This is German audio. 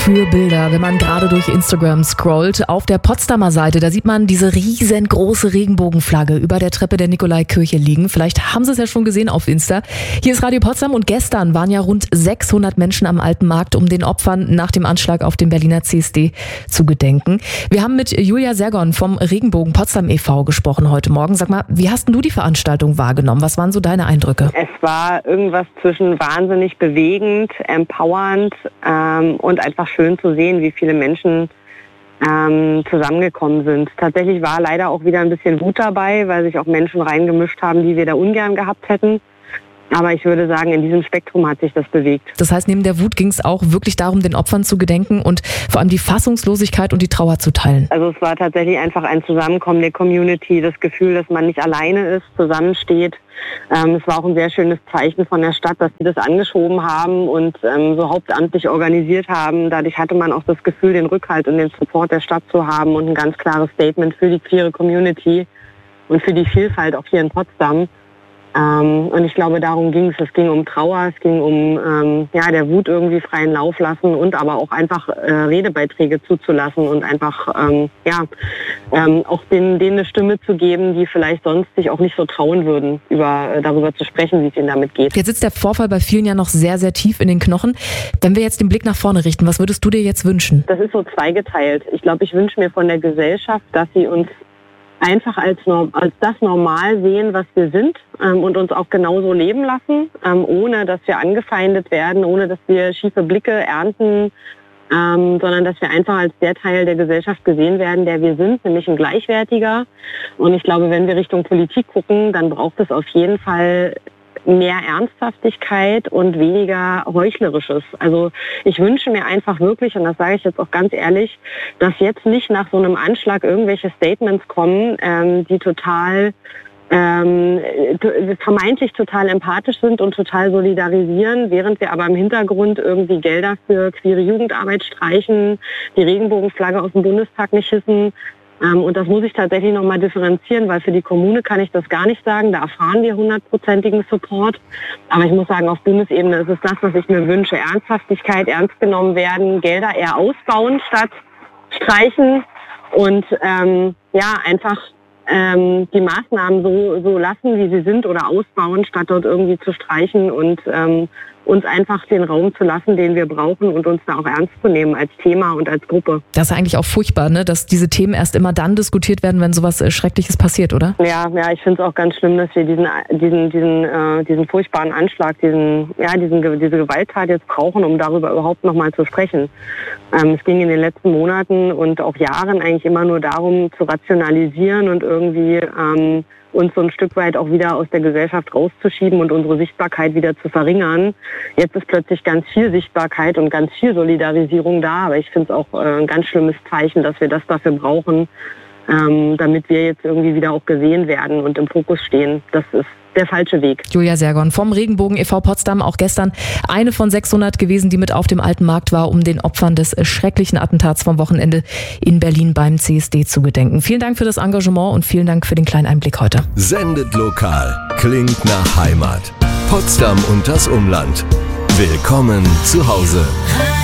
für Bilder, wenn man gerade durch Instagram scrollt. Auf der Potsdamer Seite, da sieht man diese riesengroße Regenbogenflagge über der Treppe der Nikolaikirche liegen. Vielleicht haben Sie es ja schon gesehen auf Insta. Hier ist Radio Potsdam und gestern waren ja rund 600 Menschen am Alten Markt, um den Opfern nach dem Anschlag auf den Berliner CSD zu gedenken. Wir haben mit Julia Sergon vom Regenbogen Potsdam e.V. gesprochen heute Morgen. Sag mal, wie hast denn du die Veranstaltung wahrgenommen? Was waren so deine Eindrücke? Es war irgendwas zwischen wahnsinnig bewegend, empowernd und einfach schön zu sehen, wie viele Menschen zusammengekommen sind. Tatsächlich war leider auch wieder ein bisschen Wut dabei, weil sich auch Menschen reingemischt haben, die wir da ungern gehabt hätten. Aber ich würde sagen, in diesem Spektrum hat sich das bewegt. Das heißt, neben der Wut ging es auch wirklich darum, den Opfern zu gedenken und vor allem die Fassungslosigkeit und die Trauer zu teilen. Also es war tatsächlich einfach ein Zusammenkommen der Community, das Gefühl, dass man nicht alleine ist, zusammensteht. Es war auch ein sehr schönes Zeichen von der Stadt, dass sie das angeschoben haben und so hauptamtlich organisiert haben. Dadurch hatte man auch das Gefühl, den Rückhalt und den Support der Stadt zu haben und ein ganz klares Statement für die queere Community und für die Vielfalt auch hier in Potsdam. Und ich glaube, darum ging es. Es ging um Trauer, es ging um der Wut irgendwie freien Lauf lassen und aber auch einfach Redebeiträge zuzulassen und einfach auch denen eine Stimme zu geben, die vielleicht sonst sich auch nicht so trauen würden, darüber zu sprechen, wie es ihnen damit geht. Jetzt sitzt der Vorfall bei vielen ja noch sehr, sehr tief in den Knochen. Wenn wir jetzt den Blick nach vorne richten, was würdest du dir jetzt wünschen? Das ist so zweigeteilt. Ich glaube, ich wünsche mir von der Gesellschaft, dass sie uns einfach als das Normal sehen, was wir sind und uns auch genauso leben lassen, ohne dass wir angefeindet werden, ohne dass wir schiefe Blicke ernten, sondern dass wir einfach als der Teil der Gesellschaft gesehen werden, der wir sind, nämlich ein Gleichwertiger. Und ich glaube, wenn wir Richtung Politik gucken, dann braucht es auf jeden Fall mehr Ernsthaftigkeit und weniger Heuchlerisches. Also ich wünsche mir einfach wirklich, und das sage ich jetzt auch ganz ehrlich, dass jetzt nicht nach so einem Anschlag irgendwelche Statements kommen, die total vermeintlich total empathisch sind und total solidarisieren, während wir aber im Hintergrund irgendwie Gelder für queere Jugendarbeit streichen, die Regenbogenflagge aus dem Bundestag nicht hissen. Und das muss ich tatsächlich nochmal differenzieren, weil für die Kommune kann ich das gar nicht sagen. Da erfahren wir 100%igen Support. Aber ich muss sagen, auf Bundesebene ist es das, was ich mir wünsche. Ernsthaftigkeit, ernst genommen werden, Gelder eher ausbauen statt streichen und einfach die Maßnahmen so lassen, wie sie sind oder ausbauen, statt dort irgendwie zu streichen und uns einfach den Raum zu lassen, den wir brauchen und uns da auch ernst zu nehmen als Thema und als Gruppe. Das ist eigentlich auch furchtbar, ne? Dass diese Themen erst immer dann diskutiert werden, wenn sowas Schreckliches passiert, oder? Ja, ich finde es auch ganz schlimm, dass wir diesen furchtbaren Anschlag, diese Gewalttat jetzt brauchen, um darüber überhaupt nochmal zu sprechen. Es ging in den letzten Monaten und auch Jahren eigentlich immer nur darum, zu rationalisieren und irgendwie uns so ein Stück weit auch wieder aus der Gesellschaft rauszuschieben und unsere Sichtbarkeit wieder zu verringern. Jetzt ist plötzlich ganz viel Sichtbarkeit und ganz viel Solidarisierung da, aber ich finde es auch ein ganz schlimmes Zeichen, dass wir das dafür brauchen, damit wir jetzt irgendwie wieder auch gesehen werden und im Fokus stehen. Das ist der falsche Weg. Julia Sergon vom Regenbogen e.V. Potsdam, auch gestern eine von 600 gewesen, die mit auf dem Alten Markt war, um den Opfern des schrecklichen Attentats vom Wochenende in Berlin beim CSD zu gedenken. Vielen Dank für das Engagement und vielen Dank für den kleinen Einblick heute. Sendet lokal, klingt nach Heimat. Potsdam und das Umland. Willkommen zu Hause.